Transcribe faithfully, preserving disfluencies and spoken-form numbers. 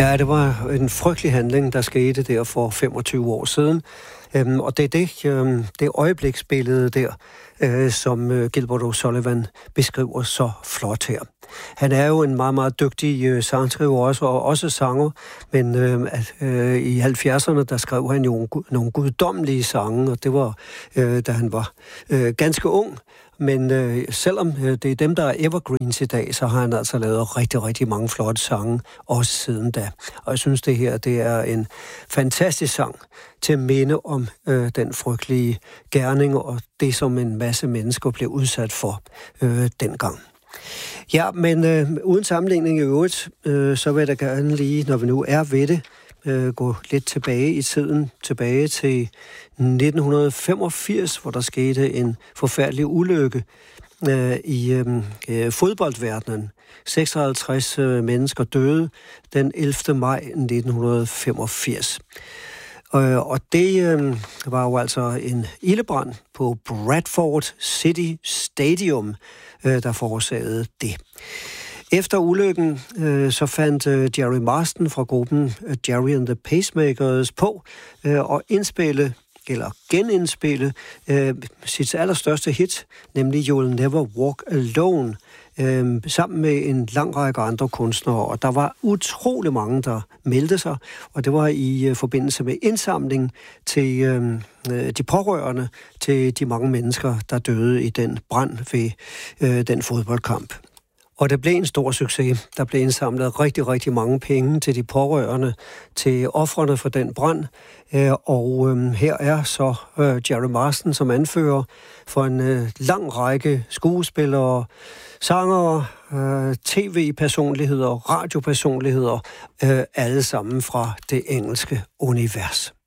Ja, det var en frygtelig handling, der skete der for femogtyve år siden. Øhm, og det er det, øhm, det øjebliksbillede der, øh, som øh, Gilbert O'Sullivan beskriver så flot her. Han er jo en meget, meget dygtig øh, sangskriver også, og også sanger, men øh, at, øh, i halvfjerdserne, der skrev han jo nogle guddommelige sange, og det var, øh, da han var øh, ganske ung. Men øh, selvom øh, det er dem, der er evergreens i dag, så har han altså lavet rigtig, rigtig mange flotte sange, også siden da. Og jeg synes, det her det er en fantastisk sang til at minde om øh, den frygtelige gerning og det, som en masse mennesker blev udsat for øh, dengang. Ja, men øh, uden sammenligning i øvrigt, øh, så vil jeg da gerne lige, når vi nu er ved det, øh, gå lidt tilbage i tiden, tilbage til nitten femogfirs, hvor der skete en forfærdelig ulykke øh, i øh, fodboldverdenen. seksoghalvtreds øh, mennesker døde den ellevte maj nitten femogfirs. Øh, og det øh, var jo altså en ildebrand på Bradford City Stadium, øh, der forårsagede det. Efter ulykken øh, så fandt øh, Jerry Marsden fra gruppen øh, Jerry and the Pacemakers på øh, og indspille eller genindspille øh, sit allerstørste hit, nemlig You'll Never Walk Alone, øh, sammen med en lang række andre kunstnere. Og der var utrolig mange, der meldte sig, og det var i øh, forbindelse med indsamling til øh, de pårørende til de mange mennesker, der døde i den brand ved øh, den fodboldkamp. Og det blev en stor succes. Der blev indsamlet rigtig, rigtig mange penge til de pårørende, til ofrene for den brand. Og øh, her er så øh, Jerry Marsden som anfører for en øh, lang række skuespillere, sangere, øh, tv-personligheder, radiopersonligheder, øh, alle sammen fra det engelske univers.